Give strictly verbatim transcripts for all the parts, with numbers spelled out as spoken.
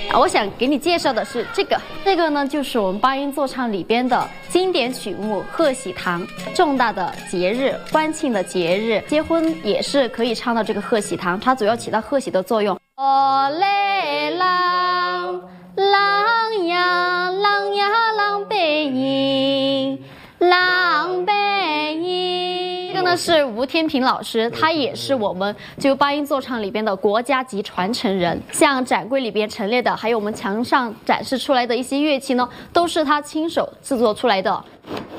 我想给你介绍的是这个，这个呢就是我们八音座唱里边的经典曲目《贺喜堂》。重大的节日、欢庆的节日、结婚也是可以唱到这个《贺喜堂》，它主要起到贺喜的作用。哦嘞郎，郎呀郎呀郎背影，郎背影。这个呢是吴天平老师，他也是我们就八音座唱里边的国家级传承人。像展柜里边陈列的，还有我们墙上展示出来的一些乐器呢，都是他亲手制作出来的。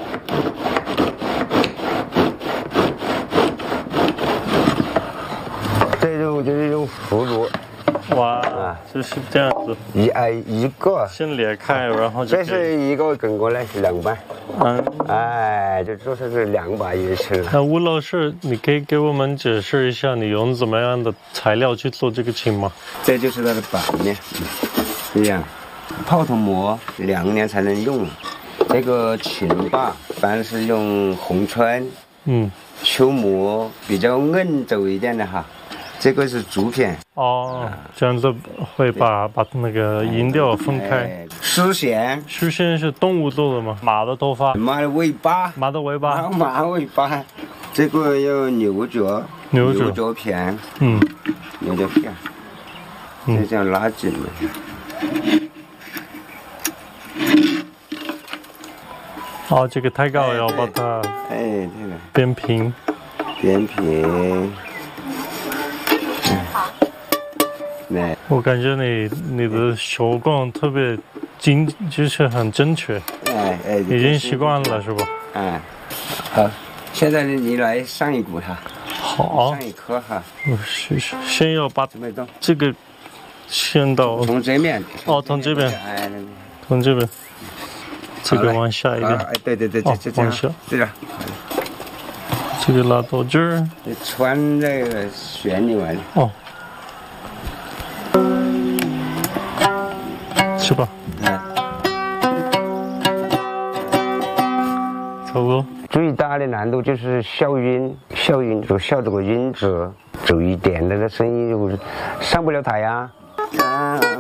这种就是用葫芦。 哇，就是这样子， 一哎一个先裂开，然后就这是一个跟过来是两把， 嗯， 哎，就做成是两把乐器了。 那吴老师，你可以给我们解释一下，你用怎么样的材料去做这个琴吗？ 这就是它的板面，这样，泡桐膜两年才能用。这个琴把凡是用红川， 嗯， 秋膜比较硬走一点的哈。这个是竹片哦，这样子会把把那个音调分开。 丝线， 丝线是动物做的吗？马的头发， 马的尾巴， 马的尾巴， 马尾巴。这个有牛角， 牛角牛角片， 嗯， 牛角片，就这样拉紧了。 哦，这个太高要把它哎，对了， 变平， 扁平。 哎，我感觉你你的手工特别精，就是很正确。 哎哎， 已经习惯了是吧？ 哎，好，现在你来上一鼓它。 好， 上一颗哈。 我试试，先要把准备动这个先到从这面。 哦，从这边。 哎， 从这边。这个往下一点。 哎，对对对， 哦， 就这样。 往下。 对了。 这个拉到这儿。 你穿那个旋钮完了。 哦。是吧？ 嗯。 差不多。 最大的难度就是消音，消音就消这个音质，走一点那个声音就上不了台呀。啊